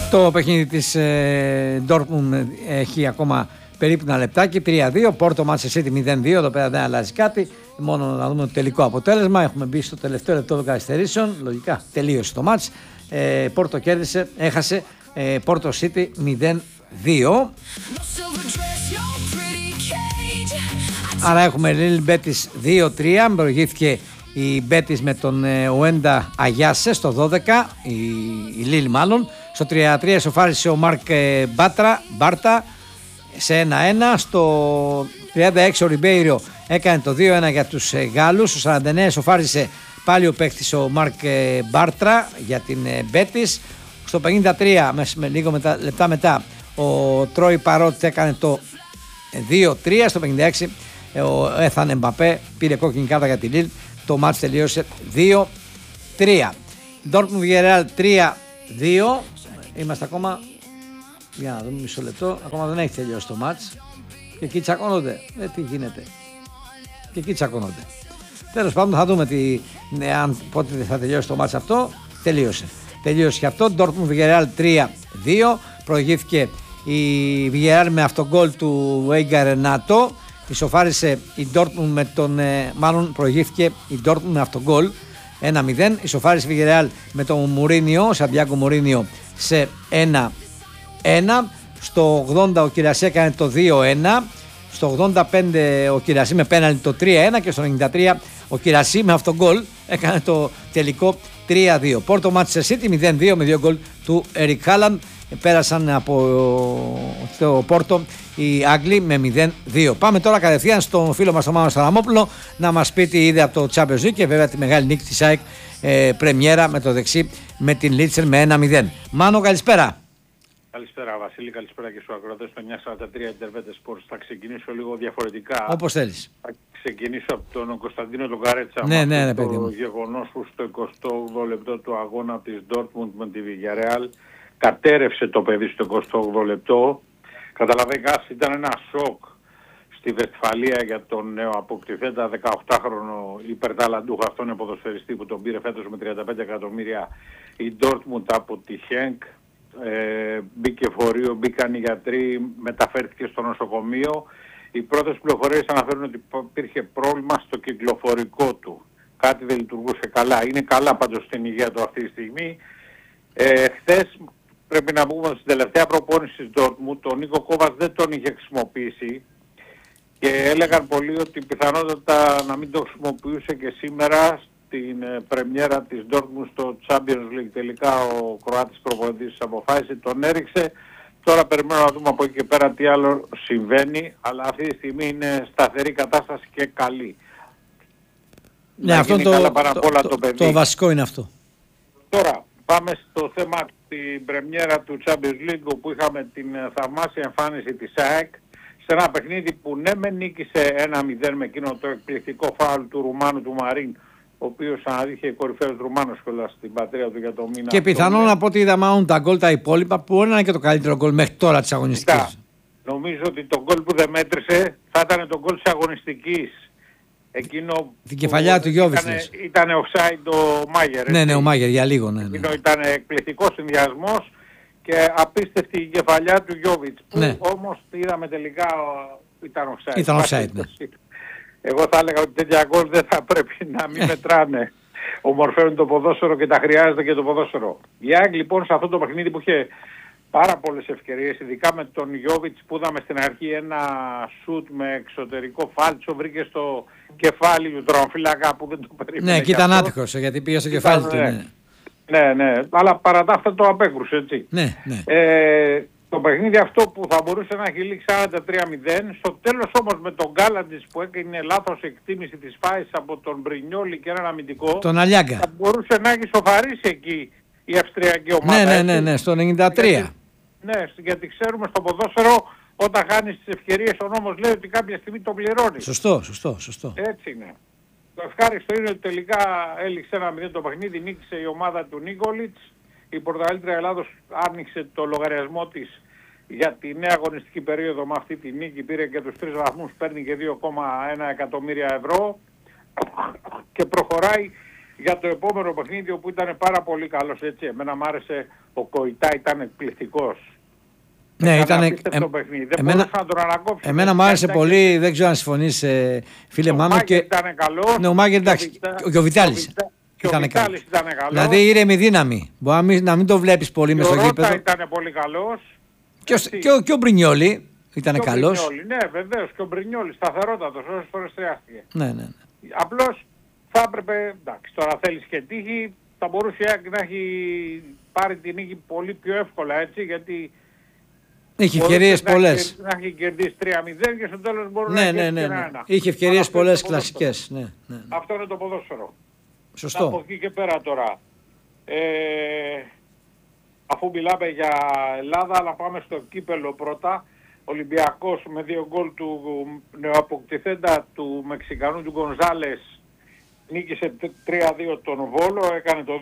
Το παιχνίδι της Dortmund έχει ακόμα περίπου ένα λεπτάκι, 3-2. Πόρτο Manchester City 0-2. Εδώ πέρα δεν αλλάζει κάτι. Μόνο να δούμε το τελικό αποτέλεσμα. Έχουμε μπει στο τελευταίο λεπτό των καθυστερήσεων. Λογικά τελείωσε το μάτς. Πόρτο κέρδισε, έχασε. Πόρτο City 0-2. Άρα έχουμε Lille Betis 2-3. Προηγήθηκε η Betis με τον Ουέντα Αγιάσε στο 12. Η Lille μάλλον. Στο 3-3 ισοφάρισε ο Μάρκ Μπάρτα σε 1-1. Στο 36 ο Ριμπέιρο έκανε το 2-1 για τους Γάλλους. Στο 49 ισοφάρισε πάλι ο παίκτης ο Μάρκ Μπάρτρα για την Μπέτις. Στο 53 με λίγο λεπτά μετά ο Τρόι Παρότ έκανε το 2-3. Στο 56 ο Έθαν Εμπαπέ πήρε κόκκινη κάρτα για τη Λίλ. Το μάτς τελείωσε 2-3. Ντόρτμουντ Villarreal 3-2. Είμαστε ακόμα, για να δούμε μισό λεπτό, ακόμα δεν έχει τελειώσει το μάτς. Και εκεί τσακώνονται. Τι γίνεται. Και εκεί τσακώνονται. Τέλος πάντων θα δούμε πότε θα τελειώσει το μάτς αυτό. Τελείωσε και αυτό. Ντόρτμουντ Villarreal 3-2. Προηγήθηκε η Villarreal με αυτογκόλ του Βέιγκα Ρενάτο. Ισοφάρισε η Ντόρτμουντ με τον. Μάλλον προηγήθηκε η Ντόρτμουντ με αυτογκόλ 1-0. Ισοφάρισε η Villarreal με τον Μουρίνιο, Σαντιάγκο Μουρίνιο, σε 1-1. Στο 80 ο Κυρασί έκανε το 2-1. Στο 85 ο Κυρασί με πέναλτι το 3-1. Και στο 93 ο Κυρασί με αυτόν γκολ έκανε το τελικό 3-2. Πόρτο Manchester City 0-2 με 2 γκολ του Ερικ Χάλαντ. Πέρασαν από το Πόρτο οι Άγγλοι με 0-2. Πάμε τώρα κατευθείαν στον φίλο μας τον Μάνο Σταραμόπουλο να μας πει τι είδε από το Champions League και βέβαια τη μεγάλη νίκη της ΑΕΚ πρεμιέρα με το δεξί με την Λίτσερ με 1-0. Μάνο, καλησπέρα. Καλησπέρα Βασίλη, καλησπέρα και στους ακροατές στο 943 Intervete Sports. Θα ξεκινήσω λίγο διαφορετικά. Όπως θέλεις. Θα ξεκινήσω από τον Κωνσταντίνο τον Καρέτσα. Ναι, το γεγονός που στο 28 λεπτό του αγώνα της Dortmund με τη Villarreal κατέρευσε το παιδί στο 28 λεπτό. Καταλαβαίνετε, ήταν ένα σοκ στη Βεσφαλία για τον νέο αποκτηθέντα 18χρονο υπερταλαντούχο αυτόν ποδοσφαιριστή που τον πήρε φέτος με 35 εκατομμύρια η Dortmund από τη Henk. Μπήκε φορείο, μπήκαν οι γιατροί, μεταφέρθηκε στο νοσοκομείο. Οι πρώτες πληροφορίες αναφέρουν ότι υπήρχε πρόβλημα στο κυκλοφορικό του. Κάτι δεν λειτουργούσε καλά. Είναι καλά πάντως στην υγεία του αυτή τη στιγμή. Χθες πρέπει να πούμε στην τελευταία προπόνηση της Dortmund τον Νίκο Κόβας δεν τον είχε χρησιμοποιήσει και έλεγαν πολλοί ότι πιθανότατα να μην το χρησιμοποιούσε και σήμερα στην πρεμιέρα της Dortmund στο Champions League. Τελικά ο Κροάτης προπονητής αποφάσισε, τον έριξε. Τώρα περιμένω να δούμε από εκεί και πέρα τι άλλο συμβαίνει, αλλά αυτή τη στιγμή είναι σταθερή κατάσταση και καλή. Ναι, αυτό το βασικό είναι αυτό. Τώρα πάμε στο θέμα την πρεμιέρα του Champions League, όπου είχαμε την θαυμάσια εμφάνιση της ΑΕΚ σε ένα παιχνίδι που ναι με νίκησε 1-0 με εκείνο το εκπληκτικό φάουλ του Ρουμάνου του Μαρίν, ο οποίος αναδείχε κορυφαίος Ρουμάνος κιόλας στην πατρίδα του για το μήνα. Και πιθανόν από ό,τι είδαμε τα γκολ τα υπόλοιπα που μπορεί να είναι και το καλύτερο γκολ μέχρι τώρα της αγωνιστικής. Νομίζω ότι το γκολ που δεν μέτρησε θα ήταν το γκολ της αγωνιστικής. Εκείνο την κεφαλιά του Γιώβιτς. Ήταν offside ο Μάγερ. Ναι, ο Μάγερ για λίγο. Ναι. Εκείνο ήταν εκπληκτικός συνδυασμός και απίστευτη η κεφαλιά του Γιώβιτς. Που όμως είδαμε τελικά ήταν offside. Ήταν offside, ναι. Εγώ θα έλεγα ότι τέτοια γκολ δεν θα πρέπει να μην μετράνε. Ομορφαίνουν το ποδόσφαιρο και τα χρειάζεται και το ποδόσφαιρο. Η ΑΕΚ λοιπόν σε αυτό το παιχνίδι που είχε πάρα πολλές ευκαιρίες, ειδικά με τον Γιώβιτς που είδαμε στην αρχή ένα σουτ με εξωτερικό φάλτσο, βρήκε στο κεφάλι του τροματοφύλακα που δεν το περίμενε. Ναι, και ήταν άτυχος γιατί πήγε στο κεφάλι του. Ναι, αλλά παρά τα αυτά το απέκρουσε, έτσι. Ναι. Το παιχνίδι αυτό που θα μπορούσε να έχει λήξει 43-0, στο τέλος όμως με τον Γκάλαντης που έκανε λάθος εκτίμηση της φάσης από τον Μπρινιόλι και έναν αμυντικό, τον Αλιάγκα, θα μπορούσε να έχει σοφαρίσει εκεί η αυστριακή ομάδα. Ναι, στο 93. Γιατί ξέρουμε στο ποδόσφαιρο όταν χάνεις τις ευκαιρίες ο νόμος λέει ότι κάποια στιγμή το πληρώνει. Σωστό. Έτσι είναι. Το ευχάριστο είναι ότι τελικά έληξε 1-0 το παιχνίδι, νίκησε η ομάδα του Νίκολιτς. Η Πορτογαλίτρια Ελλάδος άνοιξε το λογαριασμό της για τη νέα αγωνιστική περίοδο με αυτή τη νίκη, πήρε και τους 3 βαθμούς, παίρνει και 2,1 εκατομμύρια ευρώ και προχωράει για το επόμενο παιχνίδι που ήταν πάρα πολύ καλός, έτσι. Εμένα μου άρεσε, ο Κοϊτά ήταν εκπληκτικός. Ναι, ήταν απίστευτο παιχνίδι. Δεν μπορούσα να τον ανακόψω. Εμένα μου άρεσε πολύ, δεν ξέρω αν συμφωνείς, φίλε Μάνο. Ο Μάγκερ ήταν καλός. Ναι, ο Μάγκερ εντάξει. Και ο Βιτάλης. Ήταν καλός. Δηλαδή ήρεμη δύναμη. Μπορεί να μην το βλέπεις πολύ μες στο γήπεδο. Ο Ρότα ήταν πολύ καλός. Και ο Μπρινιόλι ήταν καλός. Ναι, βεβαίως. Και ο Μπρινιόλι σταθερότατος όσες φορές χρειάστηκε. Ναι. Απλώς θα έπρεπε, εντάξει, τώρα θέλεις και τύχη, θα μπορούσε να έχει πάρει την νίκη πολύ πιο εύκολα, έτσι, γιατί είχε ευκαιρίες πολλές. Να έχει κερδίσει 3-0 και στο τέλος μπορεί να έχει ένα. Είχε ευκαιρίες πολλές κλασικές. Ναι. Αυτό είναι το ποδόσφαιρο. Σωστό. Από εκεί και πέρα τώρα, αφού μιλάμε για Ελλάδα, αλλά πάμε στο κύπελο πρώτα. Ολυμπιακός με 2 γκολ του νεοαποκτηθέντα του Μεξικανού του Γκονζάλες νίκησε 3-2 τον Βόλο, έκανε το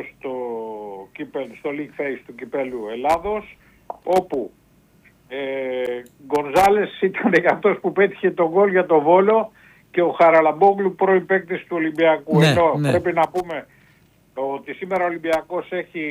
2-2 στο League Phase του κυπέλου Ελλάδος, όπου Γκονζάλες ήταν και αυτός που πέτυχε τον γκολ για τον Βόλο και ο Χαραλαμπόγλου πρώην παίκτης του Ολυμπιακού. Πρέπει να πούμε ότι σήμερα ο Ολυμπιακός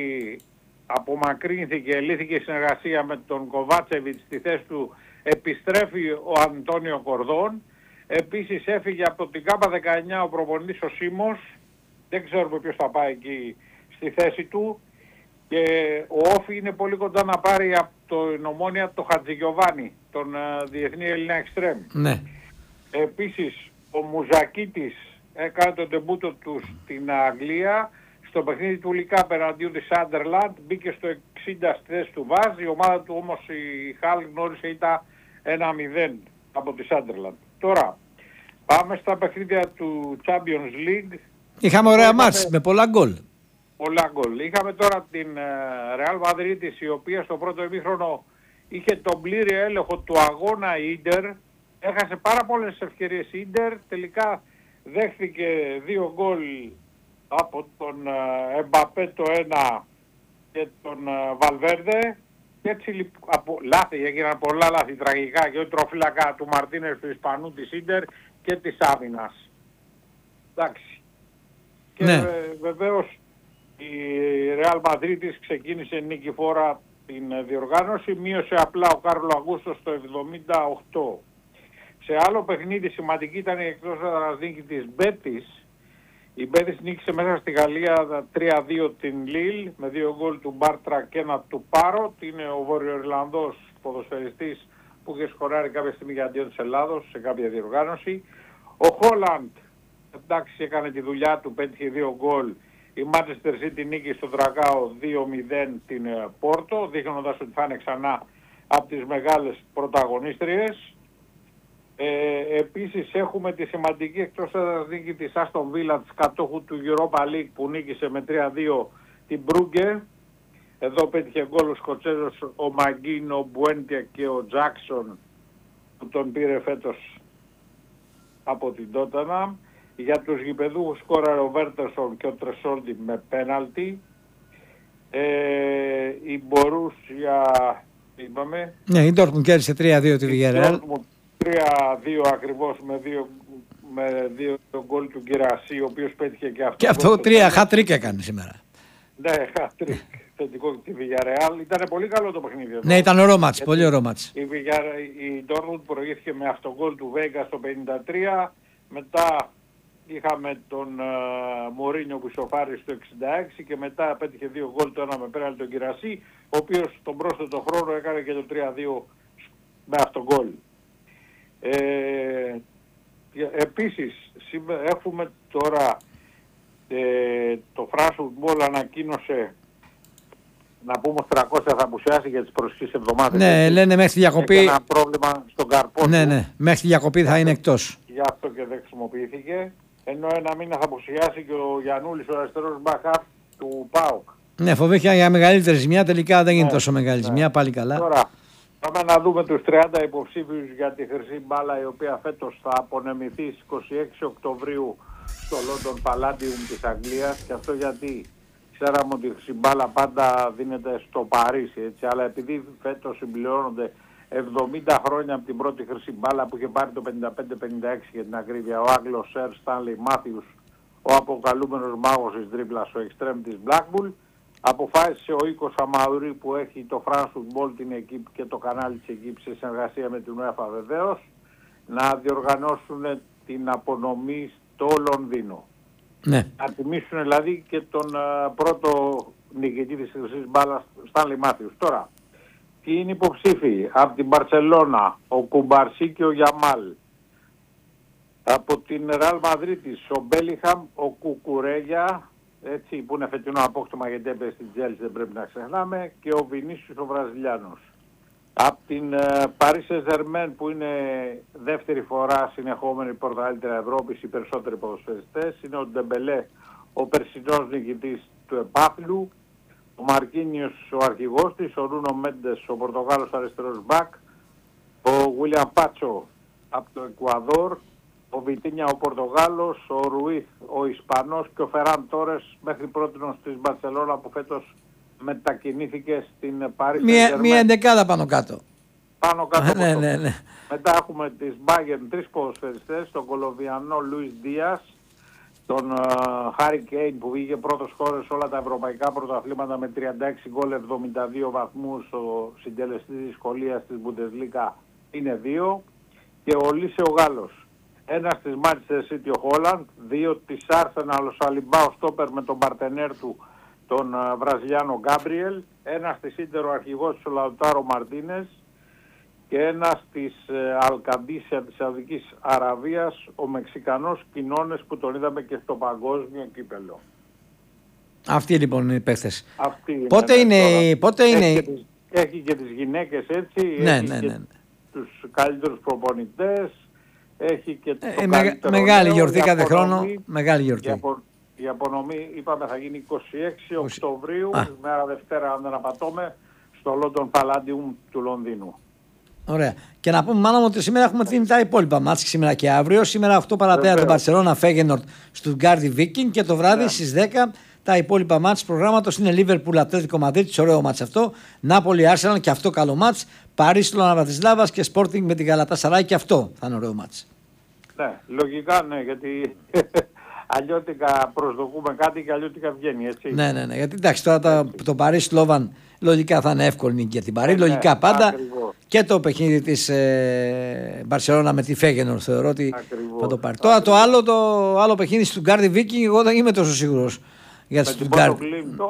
απομακρύνθηκε, λύθηκε η συνεργασία με τον Κοβάτσεβιτς, στη θέση του επιστρέφει ο Αντώνιο Κορδόν. Επίσης έφυγε από την ΚΑΠΑ 19 ο προπονητής ο Σίμος, δεν ξέρουμε ποιος θα πάει εκεί στη θέση του, και ο Όφη είναι πολύ κοντά να πάρει από το Ομόνια το Χατζηγιοβάνι, τον διεθνή Έλληνα εξτρέμ. Ναι. Επίσης ο Μουζακίτης έκανε τον τεμπούτο του στην Αγγλία στο παιχνίδι του Λικά απέναντίον της Σάντερλαντ, μπήκε στο 60 στη θέση του Βάζ, η ομάδα του όμως η Χάλ γνώρισε ήταν 1-0 από τη Σάντερλαντ. Τώρα πάμε στα παιχνίδια του Champions League. Είχαμε ωραία μάτς με πολλά γκολ. Πολλά γκολ. Είχαμε τώρα την Real Madrid, η οποία στο πρώτο ημίχρονο είχε τον πλήρη έλεγχο του αγώνα Ίντερ. Έχασε πάρα πολλές ευκαιρίες Ίντερ. Τελικά δέχθηκε 2 γκολ από τον Εμπαπέ το 1 και τον Βαλβέρδε. Και έτσι έγιναν πολλά λάθη τραγικά και ο τροφύλακα του Μαρτίνες του Ισπανού της Ίντερ και της άμυνας. Εντάξει. Και βεβαίως η Real Madrid ξεκίνησε νικηφόρα την διοργάνωση, μείωσε απλά ο Κάρλο Αγκούστο στο 78. Σε άλλο παιχνίδι σημαντική ήταν η εκτός έδρας νίκη της Μπέτης. Η Μπέτης νίκησε μέσα στη Γαλλία 3-2 την Λίλ με 2 γκολ του Μπάρτρα και 1 του Πάρο. Είναι ο Βορειοϊρλανδός ποδοσφαιριστής που είχε σκοράρει κάποια στιγμή για αντίον της Ελλάδος σε κάποια διοργάνωση. Ο Χόλαντ, εντάξει, έκανε τη δουλειά του, πέτυχε 2 γκολ. Η Manchester City νίκη στο Τρακάο 2-0 την Πόρτο, δείχνοντας ότι θα είναι ξανά από τις μεγάλες πρωταγωνίστριες. Επίσης έχουμε τη σημαντική εκτός έδρας νίκη της Άστον Βίλα, της κατόχου του Europa League, που νίκησε με 3-2 την Μπρούγκε. Εδώ πέτυχε γκολ ο Σκοτσέζος ο Μαγκίνο, ο Μπουέντια και ο Τζάκσον, που τον πήρε φέτος από την Τόταναμ. Για τους γηπεδούχους σκόραρε ο Βέρτερσον και ο Τρεσόλντι με πέναλτι. Η Μπορούσια, είπαμε. Ναι, η Ντόρτμουντ κέρδισε 3-2 τη Villarreal. 3-2 ακριβώς με 2 γκολ του Γκυρασί, ο οποίος πέτυχε και αυτό. Και αυτό 3 hat-trick έκανε σήμερα. Ναι, hat-trick. Θετικό τη Villarreal. Ήταν πολύ καλό το παιχνίδι. Ναι, ήταν ωραίο μάτς, πολύ ωραίο μάτς. Η Ντόρτμουντ προηγήθηκε με αυτογκολ του Βέγκα στο 53. Μετά είχαμε τον Μωρίνιο που ισοφάρισε στο 66 και μετά πέτυχε 2 γκολ, το ένα με πέναλτι τον Γκυρασί, ο οποίος τον πρόσθετο χρόνο έκανε και το 3-2 με αυτογκολ. Επίσης έχουμε τώρα το France Football ανακοίνωσε, να πούμε 300 θα απουσιάσει για τις προσεχείς εβδομάδες. Ναι, λένε μέχρι τη διακοπή. Έχει ένα πρόβλημα στον καρπό. Ναι, μέχρι τη διακοπή θα είναι εκτός. Γι' αυτό και δεν χρησιμοποιήθηκε. Ενώ ένα μήνα θα απουσιάσει και ο Γιαννούλης, ο αριστερός μπακάπ του ΠΑΟΚ. Ναι, φοβήθηκα για μεγαλύτερη ζημιά, τελικά δεν γίνεται τόσο μεγάλη ζημιά, πάλι καλά. Τώρα, πάμε να δούμε τους 30 υποψήφιους για τη χρυσή μπάλα, η οποία φέτος θα απονεμηθεί στις 26 Οκτωβρίου στο London Palladium της Αγγλίας. Και αυτό γιατί ξέραμε ότι η χρυσή μπάλα πάντα δίνεται στο Παρίσι, έτσι, αλλά επειδή φέτος συμπληρώνονται 70 χρόνια από την πρώτη χρυσή μπάλα που είχε πάρει το 55-56 για την ακρίβεια, ο Άγγλος Σερ Στάνλι Μάθιους, ο αποκαλούμενος μάγος της τρίπλας, ο εξτρέμ της Blackpool. Αποφάσισε ο Οίκος Αμαουρή, που έχει το France Football, την Εκίπ και το κανάλι της Εκίπ σε συνεργασία με την UEFA βεβαίως, να διοργανώσουν την απονομή στο Λονδίνο. Ναι. Να τιμήσουν δηλαδή και τον πρώτο νικητή της χρυσής μπάλας, Στάνλι Μάθιους. Τώρα, ποιοι είναι υποψήφοι? Από την Μπαρσελώνα, ο Κουμπαρσί και ο Γιαμάλ. Από την Ρεάλ Μαδρίτης, ο Μπέλιχαμ, ο Κουκουρέγια, έτσι, που είναι φετινό απόκτημα γιατί έπαιζε στην Τζέλση, δεν πρέπει να ξεχνάμε, και ο Βινίσιος ο Βραζιλιάνος. Από την Paris Saint-Germain, που είναι δεύτερη φορά συνεχόμενη πρωταθλήτρια Ευρώπης, οι περισσότεροι ποδοσφαιριστές, είναι ο Ντεμπελέ, ο περσινός νικητής του επάθλου, ο Μαρκίνιος ο αρχηγός της, ο Ρούνο Μέντες ο Πορτογάλος αριστερός μπακ, ο Γουίλιαμ Πάτσο από το Εκουαδόρ, ο Βιτίνια ο Πορτογάλος, ο Ρουίθ ο Ισπανός και ο Φεράν Τόρες μέχρι πρότινος της Μπαρσελόνα, που φέτος μετακινήθηκε στην Παρί Σεν-Ζερμέν. Μία εντεκάδα πάνω κάτω. Πάνω κάτω. Ναι. Μετά έχουμε τις Bayern, τρεις ποδοσφαιριστές, τον Κολομβιανό Λουίς Δίας, τον Χάρι Κέιν, που βγήκε πρώτος χώρος σε όλα τα ευρωπαϊκά πρωταθλήματα με 36 γκολ, 72 βαθμούς, ο συντελεστής δυσκολίας της Bundesliga είναι 2, και ο Λίσε ο Γάλλος. Ένας της Manchester City ο Χόλαντ, 2 της Arsenal ο Σαλιμπά ο στόπερ με τον παρτενέρ του τον Βραζιλιάνο Γκάμπριελ, ένας της Ίντερ ο αρχηγός του Λαουτάρο Μαρτίνες, και ένας της Αλκαντίσια της Σαουδικής Αραβίας, ο Μεξικανός Κινώνες, που τον είδαμε και στο παγκόσμιο κύπελο. Αυτοί λοιπόν είναι οι παίχτες. Πότε είναι... Έχει και τις γυναίκες, έτσι, Ναι. Τους καλύτερους προπονητές, έχει και το καλύτερο μεγάλη νέο, γιορτή κάθε χρόνο, μεγάλη γιορτή. Η απονομή, είπαμε, θα γίνει 26 Οκτωβρίου, μέρα Δευτέρα αν δεν απατώμε, στο London Palladium του Λονδίνου. Ωραία. Και να πούμε μάλλον ότι σήμερα έχουμε δίνει τα υπόλοιπα μάτς, σήμερα και αύριο. Σήμερα 8 παρατέρα το Μπαρσελόνα Φέγενορτ Στουτγκάρδι Βίκινγκ, και το βράδυ στις 10 τα υπόλοιπα μάτς προγράμματος είναι Λίβερπουλ Ατλέτικο Μαδρίτης, ωραίο μάτς αυτό. Νάπολη Άρσεναλ, και αυτό καλό μάτς. Παρίσι Σλόνα Βρατισλάβας και Sporting με την Γαλατάσαράι, και αυτό θα είναι ωραίο μάτς. Ναι, λογικά ναι, γιατί αλλιώτικα προσδοκούμε κάτι και αλλιώτικα βγαίνει, έτσι. Ναι, γιατί εντάξει τώρα το Παρίσι Σλόβαν λογικά θα είναι εύκολη νίκη για την Παρί, λογικά πάντα. Ακριβώς. Και το παιχνίδι της Μπαρσελόνα με τη Φέγενορ θεωρώ ότι θα το πάρει. Τώρα το άλλο παιχνίδι του Γκάρδι Βίκινγκ, εγώ δεν είμαι τόσο σίγουρος για τη Στουτγκάρδι.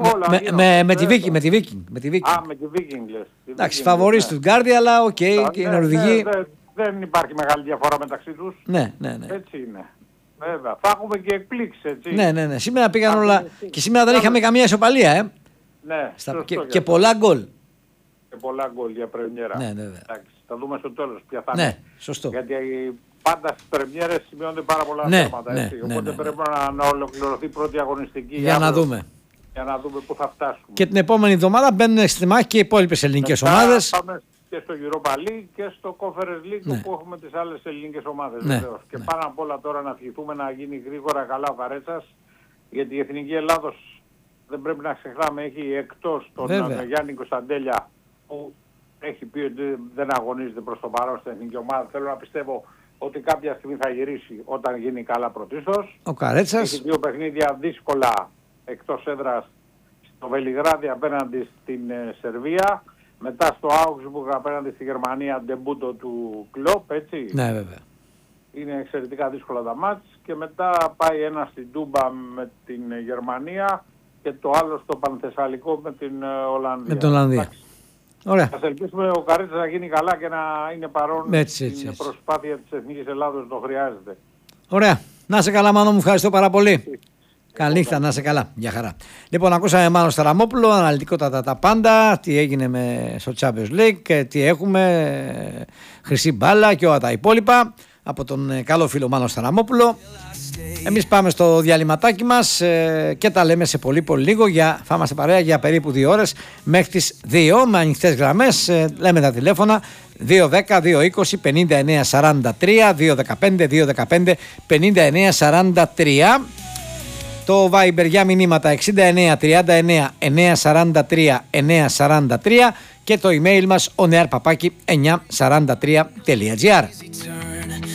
Με τη Βίκινγκ. Με τη Βίκινγκ λες. Εντάξει, φαβορεί Στουτγκάρδι, αλλά οκ, και οι Νορβηγοί. Δεν υπάρχει μεγάλη διαφορά μεταξύ τους. Ναι. Έτσι είναι. Βέβαια. Θα έχουμε και εκπλήξεις, έτσι. Ναι. Σήμερα πήγαν όλα. Και σήμερα δεν είχαμε καμία ισοπαλία, Ναι. Και πολλά γκολ. Και πολλά γκολ για πρεμιέρα. Ναι, βέβαια. Θα δούμε στο τέλος ποια θα είναι. Ναι, σωστό. Γιατί πάντα στις πρεμιέρες σημειώνονται πάρα πολλά θέματα. Οπότε πρέπει να ολοκληρωθεί η πρώτη αγωνιστική. Για να δούμε. Για να δούμε πού θα φτάσουμε. Και την επόμενη εβδομάδα μπαίνουν στη μάχη και οι υπόλοιπες ελληνικές ομάδες. Πάμε και στο Europa League και στο Conference League, που έχουμε τις άλλες ελληνικές ομάδες. Και πάνω απ' όλα τώρα να ευχηθούμε να γίνει γρήγορα καλά ο Καρέτσας, γιατί η Εθνική Ελλάδος, δεν πρέπει να ξεχνάμε, έχει εκτός τον Γιάννη Κωνσταντέλια, που έχει πει ότι δεν αγωνίζεται προς το παρόν στην εθνική ομάδα. Θέλω να πιστεύω ότι κάποια στιγμή θα γυρίσει όταν γίνει καλά πρωτίστως. Ο Καρέτσας. Έχει 2 παιχνίδια δύσκολα εκτός έδρας, στο Βελιγράδι απέναντι στην Σερβία, μετά στο Augsburg απέναντι στη Γερμανία, ντεμπούτο του Κλοπ, έτσι. Ναι, βέβαια. Είναι εξαιρετικά δύσκολα τα μάτς, και μετά πάει ένα στην Τούμπα με την Γερμανία και το άλλο στο Πανθεσσαλικό με την Ολλανδία. Με την Ολλανδία. Ωραία. Ας ελπίσουμε ο Καρέτσας να γίνει καλά και να είναι παρόν στην προσπάθεια της Εθνικής Ελλάδος, το χρειάζεται. Ωραία. Να είσαι καλά, Μάνο μου, ευχαριστώ πάρα πολύ. Καλή νύχτα, να είσαι καλά. Γεια χαρά. Λοιπόν, ακούσαμε Μάνο Σταραμόπουλο, αναλυτικότατα τα πάντα, τι έγινε στο Champions League, τι έχουμε, χρυσή μπάλα και όλα τα υπόλοιπα, από τον καλό φίλο Μάνο Σταραμόπουλο. Εμείς πάμε στο διαλυματάκι μας και τα λέμε σε πολύ λίγο. Θα είμαστε παρέα για περίπου 2 ώρες μέχρι τις 2 με ανοιχτές γραμμές. Λέμε τα τηλέφωνα 210-220-5943, 215-215-5943. Το Viber για μηνύματα 6939-943-943 και το email μας onearpapaki943.gr.